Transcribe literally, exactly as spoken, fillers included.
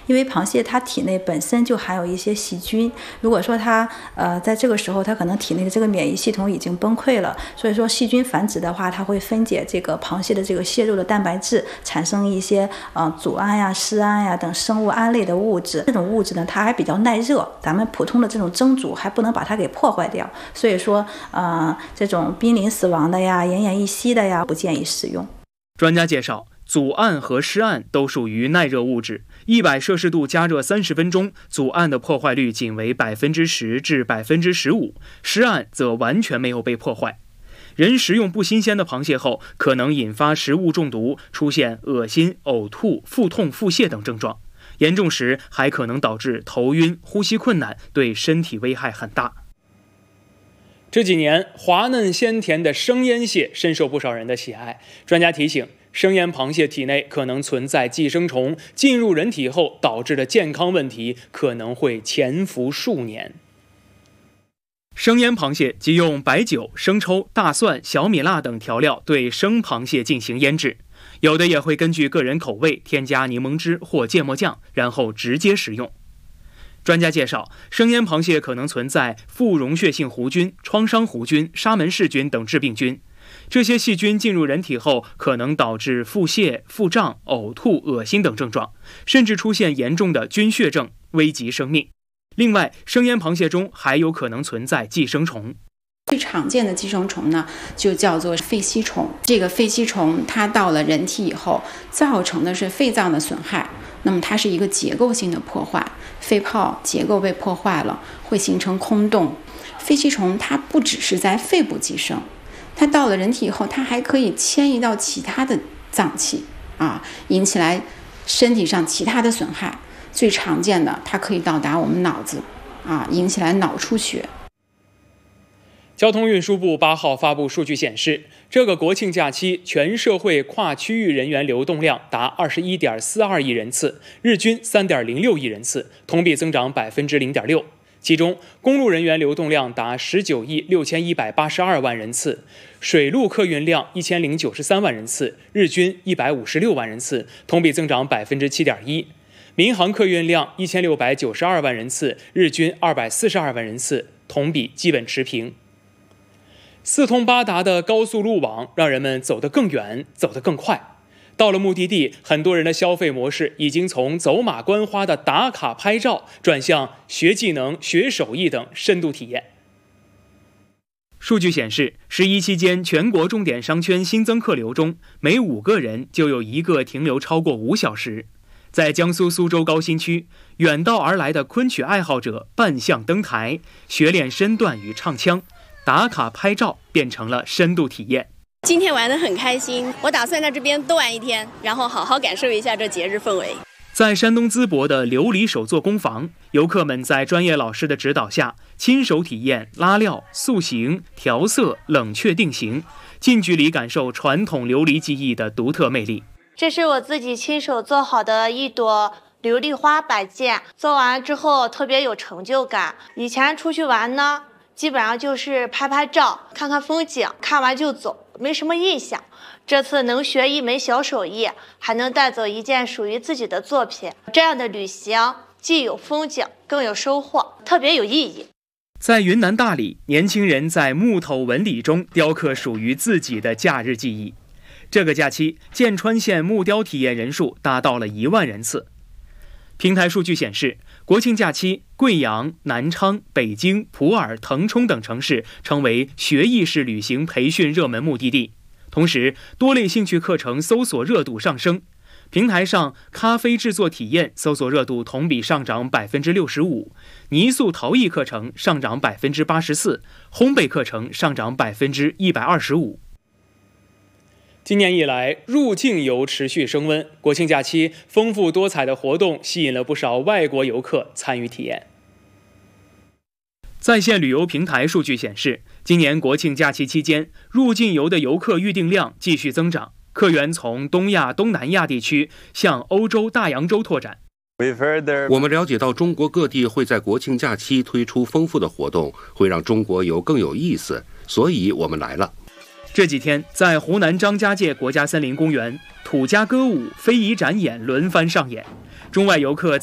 因为螃蟹它体内本身就含有一些细菌，如果说它呃在这个时候它可能体内的这个免疫系统已经崩溃了，所以说细菌繁殖的话，它会分解这个螃蟹的这个蟹肉的蛋白质，产生一些呃组胺呀、丝胺呀等生物胺类的物质。这种物质呢，它还比较耐热，咱们普通的这种蒸煮还不能把它给破坏掉，所以说呃这种濒临死亡的呀、奄奄一息的呀，不建议使用。 专家介绍，组胺和湿胺都属于耐热物质，一百摄氏度加热三十分钟，组胺的破坏率仅为百分之十至百分之十五，湿胺则完全没有被破坏。人食用不新鲜的螃蟹后，可能引发食物中毒，出现恶心、呕吐、腹痛、腹泻等症状，严重时还可能导致头晕、呼吸困难，对身体危害很大。这几年，滑嫩鲜甜的生腌蟹深受不少人的喜爱。专家提醒，生腌螃蟹体内可能存在寄生虫，进入人体后导致的健康问题可能会潜伏数年。生腌螃蟹即用白酒、生抽、大蒜、小米辣等调料对生螃蟹进行腌制，有的也会根据个人口味添加柠檬汁或芥末酱，然后直接食用。专家介绍，生腌螃蟹可能存在副溶血性弧菌、创伤弧菌、沙门氏菌等致病菌，这些细菌进入人体后，可能导致腹泻、腹胀、呕吐、恶心等症状，甚至出现严重的菌血症，危及生命。另外，生腌螃蟹中还有可能存在寄生虫。 最常见的寄生虫呢，就叫做肺吸虫。这个肺吸虫它到了人体以后，造成的是肺脏的损害，那么它是一个结构性的破坏，肺泡结构被破坏了，会形成空洞。肺吸虫它不只是在肺部寄生，它到了人体以后，它还可以迁移到其他的脏器啊，引起来身体上其他的损害。最常见的，它可以到达我们脑子啊，引起来脑出血。 交通运输部八号发布数据显示，这个国庆假期全社会跨区域人员流动量达二十一点四二亿人次，日均三点零六亿人次，同比增长百分之零点六。其中，公路人员流动量达十九亿六千一百八十二万人次，水陆客运量一千零九十三万人次，日均一百五十六万人次，同比增长百分之七点一。民航客运量一千六百九十二万人次，日均二百四十二万人次，同比基本持平。四通八达的高速路网让人们走得更远，走得更快。到了目的地，很多人的消费模式已经从走马观花的打卡拍照，转向学技能、学手艺等深度体验。数据显示，十一期间全国重点商圈新增客流中，每五个人就有一个停留超过五小时。在江苏苏州高新区，远道而来的昆曲爱好者扮相登台，学练身段与唱腔，打卡拍照变成了深度体验。 今天玩得很开心，我打算在这边多玩一天，然后好好感受一下这节日氛围。 在山东淄博的琉璃手作工坊，游客们在专业老师的指导下，亲手体验拉料、塑形、调色、冷却定型，近距离感受传统琉璃技艺的独特魅力。 这是我自己亲手做好的一朵琉璃花摆件，做完之后特别有成就感。以前出去玩呢，基本上就是拍拍照，看看风景，看完就走，没什么印象。这次能学一门小手艺，还能带走一件属于自己的作品，这样的旅行既有风景，更有收获，特别有意义。 在云南大理，年轻人在木头纹理中雕刻属于自己的假日记忆。这个假期，剑川县木雕体验人数达到了一万人次。平台数据显示，国庆假期，贵阳、南昌、北京、普洱、腾冲等城市成为学艺式旅行培训热门目的地。同时，多类兴趣课程搜索热度上升。平台上，咖啡制作体验搜索热度同比上涨百分之六十五，泥塑陶艺课程上涨百分之八十四，烘焙课程上涨百分之一百二十五。今年以来，入境游持续升温，国庆假期丰富多彩的活动吸引了不少外国游客参与体验。在线旅游平台数据显示，今年国庆假期期间，入境游的游客预订量继续增长，客源从东亚、东南亚地区向欧洲、大洋洲拓展。 我们了解到，中国各地会在国庆假期推出丰富的活动，会让中国游更有意思，所以我们来了。 这几天，在湖南张家界国家森林公园，土家歌舞、非遗展演轮番上演，中外游客